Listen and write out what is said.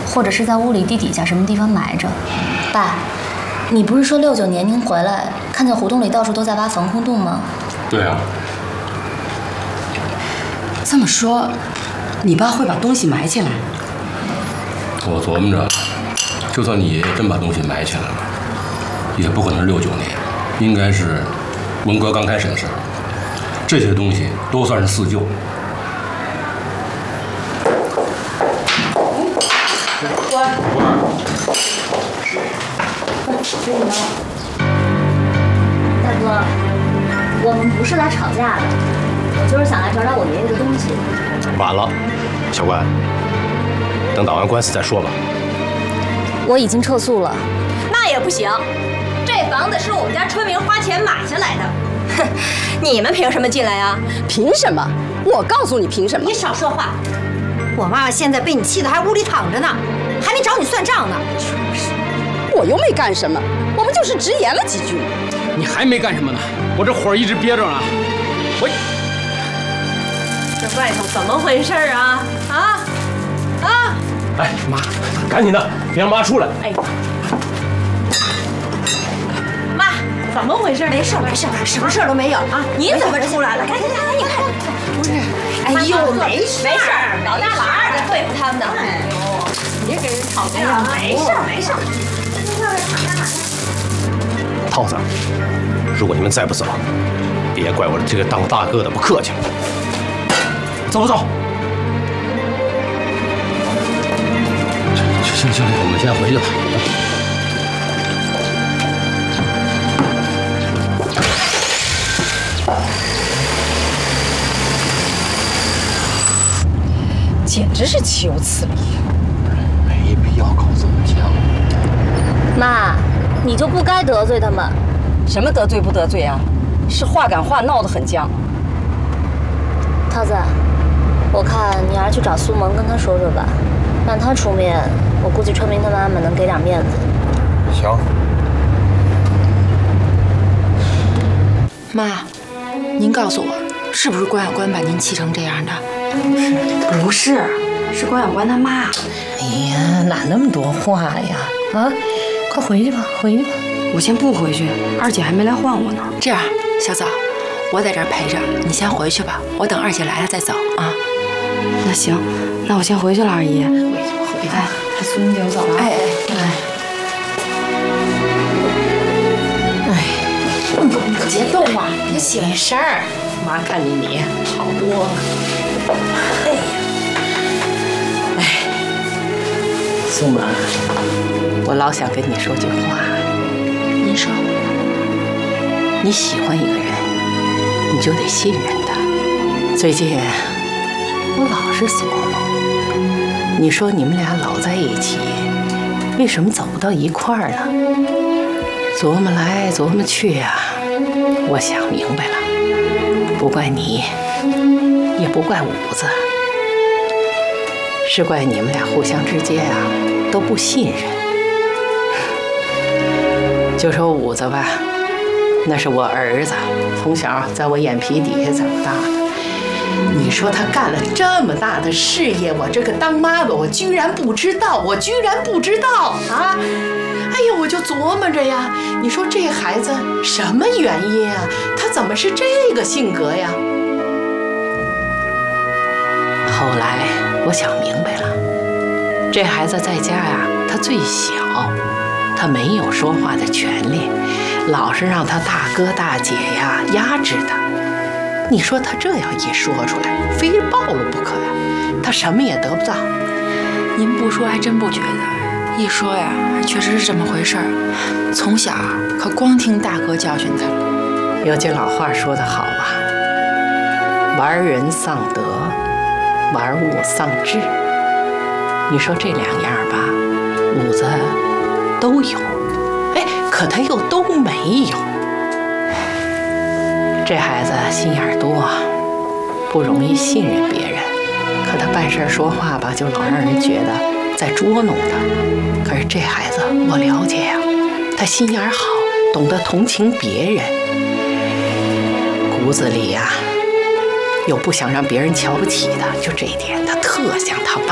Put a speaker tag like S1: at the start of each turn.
S1: 或者是在屋里地底下什么地方埋着。爸，你不是说69年您回来看见胡同里到处都在挖防空洞吗？
S2: 对啊。
S3: 这么说，你爸会把东西埋起来？
S2: 我琢磨着，就算你爷爷真把东西埋起来了，也不可能是69年，应该是文革刚开始的时候。这些东西都算是四旧。
S4: 乖，
S1: 给你了。大哥，我们不是来吵架的，我就是想来找找我爷爷的东西。
S5: 晚了，小关，等打完官司再说吧。
S1: 我已经撤诉了。
S4: 那也不行，这房子是我们家村民花钱买下来的。哼，你们凭什么进来呀？
S3: 凭什么？我告诉你凭什么！
S4: 你少说话！我妈妈现在被你气得还屋里躺着呢，还没找你算账呢。
S3: 我又没干什么，我们就是直言了几句。
S6: 你还没干什么呢，我这火一直憋着呢。
S4: 这外头怎么回事啊？
S5: 哎，妈，赶紧的，别让妈出来。
S4: 哎，妈，怎么回事？没事，什么事都没有啊！你怎么出来了？赶紧你看，
S3: 不是，
S4: 哎呦，没事，老大老二的对付他们的。哎呦，别跟人吵架啊！没事。
S5: 涛子，如果你们再不走，别怪我这个当大哥的不客气。走不走？
S2: 行，我们先回去吧。
S3: 简直是岂有此理！
S2: 没必要搞这么僵。
S1: 妈，你就不该得罪他们。
S3: 什么得罪不得罪啊？是话赶话，闹得很僵。
S1: 涛子，我看你还是去找苏萌跟他说说吧，让他出面，我估计春明他妈妈能给点面子。
S2: 行。
S7: 妈，您告诉我，是不是关小关把您气成这样的？
S8: 不是，是关小关他妈。
S9: 哎呀，哪那么多话呀？啊，快回去吧，回去吧。
S8: 我先不回去，二姐还没来唤我呢。
S7: 这样，小枣，我在这儿陪着你，先回去吧，我等二姐来了再走啊。
S8: 那行，那我先回去了，二姨。
S7: 回去。
S8: 哎，他孙女我走了。
S7: 哎。
S9: 你别动啊，别醒。没事儿，妈看见你好多了。哎呀，哎，苏萌，我老想跟你说句话。
S7: 您说。
S9: 你喜欢一个人，你就得信任他。最近我老是琢磨，你说你们俩老在一起，为什么走不到一块儿呢？琢磨来琢磨去呀，我想明白了，不怪你，也不怪五子，是怪你们俩互相之间啊都不信任。就说五子吧，那是我儿子，从小在我眼皮底下长大的。你说他干了这么大的事业，我这个当妈的，我居然不知道啊！哎呀，我就琢磨着呀，你说这孩子什么原因啊？他怎么是这个性格呀？后来我想明白了，这孩子在家呀，他最小，他没有说话的权利，老是让他大哥大姐呀压制他。你说他这样一说出来，非暴露不可呀，他什么也得不到。
S7: 您不说还真不觉得，一说呀，还确实是这么回事儿。从小可光听大哥教训他了。
S9: 有句老话说得好啊，玩人丧德，玩物丧志。你说这两样吧，五子都有，哎，可他又都没有。这孩子心眼多，不容易信任别人，可他办事说话吧，就老让人觉得在捉弄他。可是这孩子我了解呀，他心眼好，懂得同情别人，骨子里呀有不想让别人瞧不起的，就这一点他特像他